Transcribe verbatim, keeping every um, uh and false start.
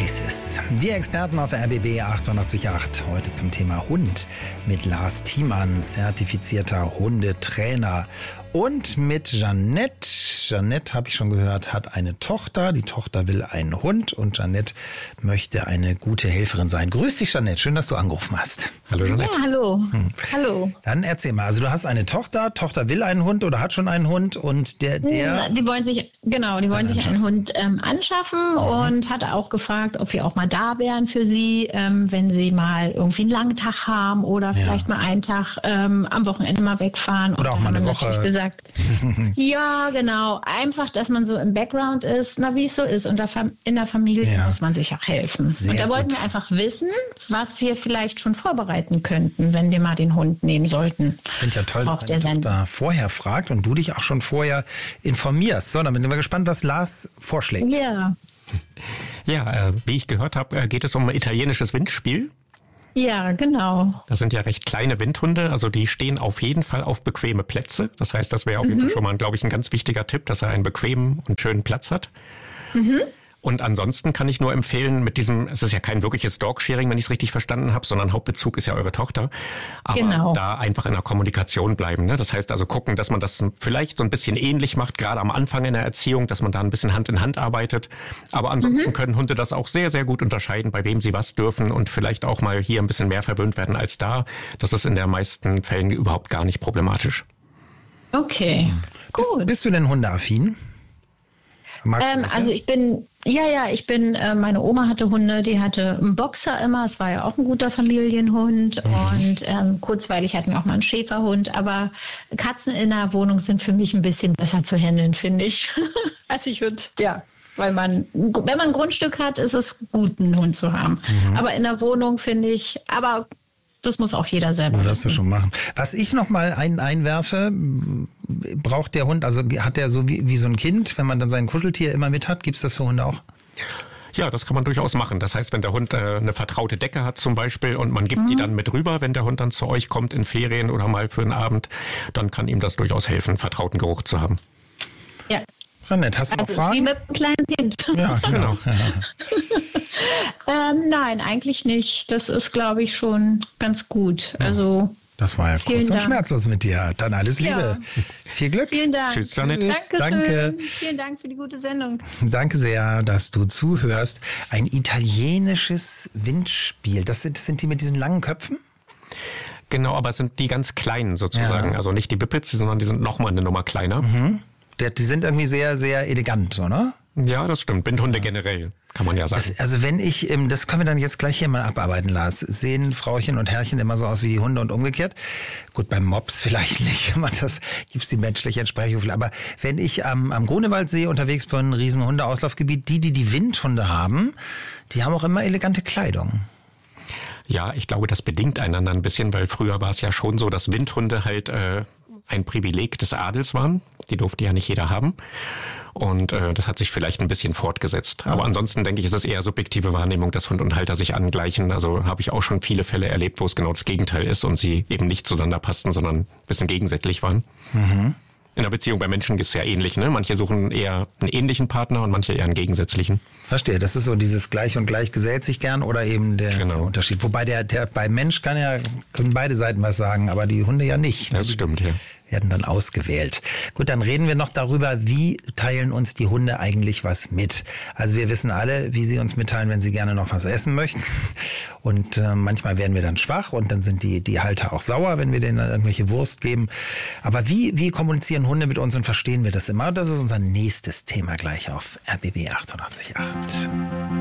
es ist. Die Experten auf R B B achtundachtzig Komma acht. Heute zum Thema Hund mit Lars Thiemann, zertifizierter Hundetrainer. Und mit Jeanette. Jeanette, habe ich schon gehört, hat eine Tochter. Die Tochter will einen Hund und Jeanette möchte eine gute Helferin sein. Grüß dich, Jeanette. Schön, dass du angerufen hast. Hallo, Jeanette. Ja, hallo. Hm. Hallo. Dann erzähl mal. Also du hast eine Tochter. Tochter will einen Hund oder hat schon einen Hund und der... der die wollen sich, genau, die wollen sich einen Hund ähm, anschaffen mhm. und hat auch gefragt, ob wir auch mal da wären für sie, ähm, wenn sie mal irgendwie einen langen Tag haben oder ja. vielleicht mal einen Tag ähm, am Wochenende mal wegfahren. Oder auch mal eine Woche. Gesagt, ja, genau. Einfach, dass man so im Background ist, na wie es so ist. Und in der Familie ja. muss man sich auch helfen. Sehr und da wollten gut. wir einfach wissen, was wir vielleicht schon vorbereiten könnten, wenn wir mal den Hund nehmen sollten. Ich finde ja toll, dass deine Tochter vorher fragt und du dich auch schon vorher informierst. So, dann bin ich mal gespannt, was Lars vorschlägt. Ja. Ja, äh, wie ich gehört habe, äh, geht es um ein italienisches Windspiel. Ja, genau. Das sind ja recht kleine Windhunde, also die stehen auf jeden Fall auf bequeme Plätze. Das heißt, das wäre auf jeden Fall schon mal, glaube ich, ein ganz wichtiger Tipp, dass er einen bequemen und schönen Platz hat. Mhm. Und ansonsten kann ich nur empfehlen, mit diesem, es ist ja kein wirkliches Dog-Sharing, wenn ich es richtig verstanden habe, sondern Hauptbezug ist ja eure Tochter. Aber genau. da einfach in der Kommunikation bleiben. Ne? Das heißt also gucken, dass man das vielleicht so ein bisschen ähnlich macht, gerade am Anfang in der Erziehung, dass man da ein bisschen Hand in Hand arbeitet. Aber ansonsten mhm. können Hunde das auch sehr, sehr gut unterscheiden, bei wem sie was dürfen und vielleicht auch mal hier ein bisschen mehr verwöhnt werden als da. Das ist in den meisten Fällen überhaupt gar nicht problematisch. Okay, gut. Bist, bist du denn hundeaffin? Ähm, also ich bin, ja, ja, ich bin, äh, meine Oma hatte Hunde, die hatte einen Boxer immer, es war ja auch ein guter Familienhund mhm. und ähm, kurzweilig hatten wir auch mal einen Schäferhund, aber Katzen in der Wohnung sind für mich ein bisschen besser zu handeln, finde ich. Also ich würde, ja, weil man, wenn man ein Grundstück hat, ist es gut, einen Hund zu haben. Mhm. Aber in der Wohnung finde ich, aber das muss auch jeder selber. Das wirst du schon machen. Was ich noch mal ein, einwerfe, braucht der Hund, also hat der so wie, wie so ein Kind, wenn man dann sein Kuscheltier immer mit hat, gibt's das für Hunde auch? Ja, das kann man durchaus machen. Das heißt, wenn der Hund äh, eine vertraute Decke hat zum Beispiel und man gibt mhm. die dann mit rüber, wenn der Hund dann zu euch kommt in Ferien oder mal für einen Abend, dann kann ihm das durchaus helfen, vertrauten Geruch zu haben. Ja. Jeanette, hast du also noch Fragen? Wie mit einem kleinen Kind. Ja, genau. Ja. ähm, nein, eigentlich nicht. Das ist, glaube ich, schon ganz gut. Ja. Also das war ja kurz und Dank. schmerzlos mit dir. Dann alles Liebe. Ja. Viel Glück. Vielen Dank. Tschüss, Jeanette. Dankeschön. Danke. Vielen Dank für die gute Sendung. Danke sehr, dass du zuhörst. Ein italienisches Windspiel. Das sind, das sind die mit diesen langen Köpfen? Genau, aber es sind die ganz kleinen sozusagen. Ja. Also nicht die Whippets, sondern die sind noch mal eine Nummer kleiner. Mhm. Die sind irgendwie sehr, sehr elegant, oder? Ja, das stimmt. Windhunde generell, kann man ja sagen. Das, also wenn ich, das können wir dann jetzt gleich hier mal abarbeiten, Lars. Sehen Frauchen und Herrchen immer so aus wie die Hunde und umgekehrt? Gut, beim Mops vielleicht nicht, wenn man das, gibt's die menschliche Entsprechung. Aber wenn ich am, am Grunewaldsee unterwegs bin, ein riesen Hundeauslaufgebiet, die, die die Windhunde haben, die haben auch immer elegante Kleidung. Ja, ich glaube, das bedingt einander ein bisschen, weil früher war es ja schon so, dass Windhunde halt äh, ein Privileg des Adels waren. Die durfte ja nicht jeder haben. Und äh, das hat sich vielleicht ein bisschen fortgesetzt. Aber ansonsten denke ich, ist es eher subjektive Wahrnehmung, dass Hund und Halter sich angleichen. Also habe ich auch schon viele Fälle erlebt, wo es genau das Gegenteil ist und sie eben nicht zueinander passten, sondern ein bisschen gegensätzlich waren. Mhm. In der Beziehung bei Menschen ist es ja ähnlich, ne? Manche suchen eher einen ähnlichen Partner und manche eher einen gegensätzlichen. Verstehe, das ist so dieses Gleich und Gleich gesellt sich gern oder eben der, genau. der Unterschied. Wobei der, der beim Mensch kann ja, können beide Seiten was sagen, aber die Hunde ja nicht. Das stimmt, ja. Werden dann ausgewählt. Gut, dann reden wir noch darüber, wie teilen uns die Hunde eigentlich was mit. Also wir wissen alle, wie sie uns mitteilen, wenn sie gerne noch was essen möchten. Und äh, manchmal werden wir dann schwach und dann sind die die Halter auch sauer, wenn wir denen dann irgendwelche Wurst geben. Aber wie wie kommunizieren Hunde mit uns und verstehen wir das immer? Das ist unser nächstes Thema gleich auf R B B achtundachtzig Komma acht.